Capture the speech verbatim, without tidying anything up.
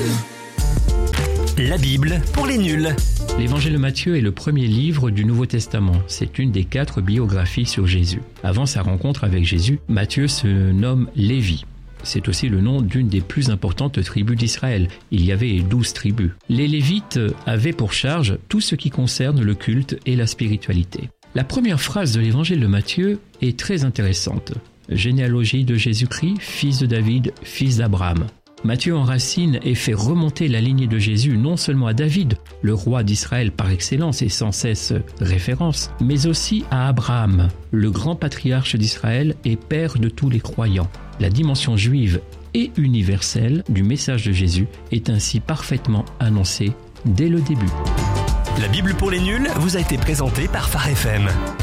La Bible pour les nuls. L'Évangile de Matthieu est le premier livre du Nouveau Testament. C'est une des quatre biographies sur Jésus. Avant sa rencontre avec Jésus, Matthieu se nomme Lévi. C'est aussi le nom d'une des plus importantes tribus d'Israël. Il y avait douze tribus. Les Lévites avaient pour charge tout ce qui concerne le culte et la spiritualité. La première phrase de l'Évangile de Matthieu est très intéressante. Généalogie de Jésus-Christ, fils de David, fils d'Abraham. Matthieu enracine et fait remonter la lignée de Jésus non seulement à David, le roi d'Israël par excellence et sans cesse référence, mais aussi à Abraham, le grand patriarche d'Israël et père de tous les croyants. La dimension juive et universelle du message de Jésus est ainsi parfaitement annoncée dès le début. La Bible pour les nuls vous a été présentée par Phare F M.